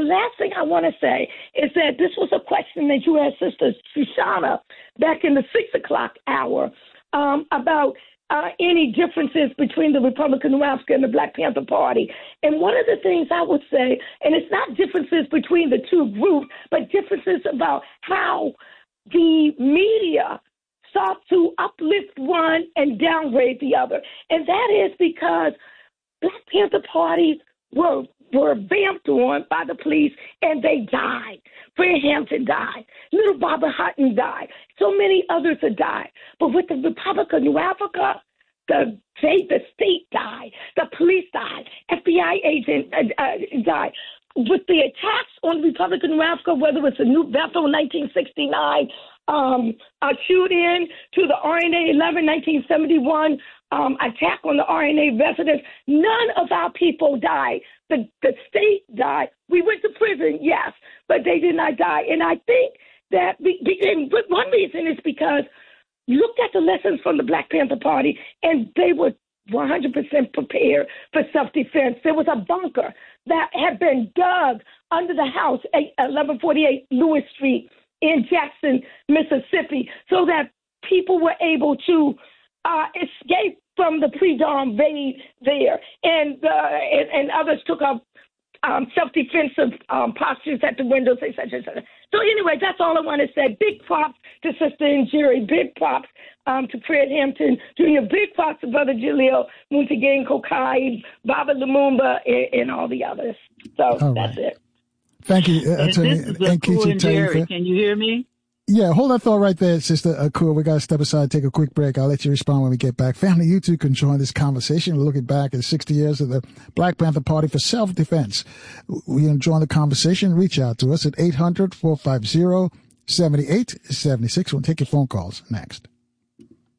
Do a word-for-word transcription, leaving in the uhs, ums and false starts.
last thing I want to say is that this was a question that you asked Sister Shoshana back in the six o'clock hour um, about uh, any differences between the Republican New Africa and the Black Panther Party. And one of the things I would say, and it's not differences between the two groups, but differences about how the media sought to uplift one and downgrade the other. And that is because Black Panther parties were were vamped on by the police, and they died. Fred Hampton died. Little Barbara Hutton died. So many others have died. But with the Republic of New Africa, the state, the state died. The police died. F B I agent uh, uh, died. With the attacks on the Republic of New Africa, whether it's a New Bethel in nineteen sixty-nine, um, a shoot-in to the R N A eleven, nineteen seventy-one, um, attack on the R N A residents, none of our people died. The, the state died. We went to prison, yes, but they did not die. And I think that the, the, and one reason is because look at the lessons from the Black Panther Party, and they were one hundred percent prepared for self-defense. There was a bunker that had been dug under the house at eleven forty-eight Lewis Street in Jackson, Mississippi, so that people were able to uh, escape from the pre-dawn raid there. And, uh, and, and others took up um, self-defensive um, postures at the windows, et cetera, et cetera. So anyway, that's all I want to say. Big props to Sister Njeri. Big props um, to Fred Hampton Junior Big props to Brother Jaleel Muntagin Kokai, Baba Lumumba, and, and all the others. So all that's right. it. Thank you, uh, Attorney Nkechi Taifa. Can you hear me? Yeah, hold that thought right there, Sister Akua. We got to step aside, take a quick break. I'll let you respond when we get back. Family, you too can join this conversation. We're looking back at sixty years of the Black Panther Party for self-defense. We enjoy the conversation. Reach out to us at eight hundred, four five zero, seven eight seven six. We'll take your phone calls next.